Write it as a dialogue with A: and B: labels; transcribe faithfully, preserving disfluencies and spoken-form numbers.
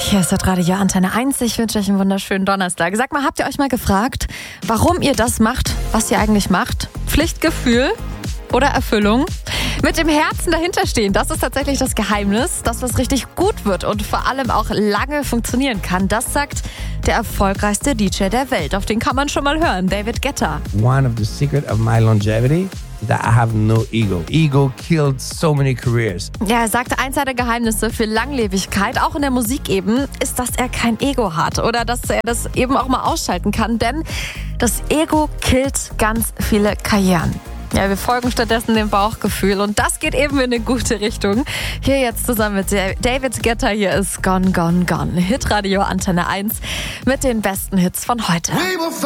A: Hier ist das Radio Antenne eins. Ich wünsche euch einen wunderschönen Donnerstag. Sag mal, habt ihr euch mal gefragt, warum ihr das macht, was ihr eigentlich macht? Pflichtgefühl oder Erfüllung? Mit dem Herzen dahinter stehen, das ist tatsächlich das Geheimnis, dass was richtig gut wird und vor allem auch lange funktionieren kann. Das sagt der erfolgreichste D J der Welt. Auf den kann man schon mal hören, David Guetta.
B: One of the secret of my longevity is that I have no ego. Ego killed so many careers.
A: Ja, er sagte, eins seiner Geheimnisse für Langlebigkeit, auch in der Musik eben, ist, dass er kein Ego hat oder dass er das eben auch mal ausschalten kann, denn das Ego killt ganz viele Karrieren. Ja, wir folgen stattdessen dem Bauchgefühl und das geht eben in eine gute Richtung. Hier jetzt zusammen mit David Guetta, hier ist Gone, Gone, Gone. Hitradio Antenne eins mit den besten Hits von heute.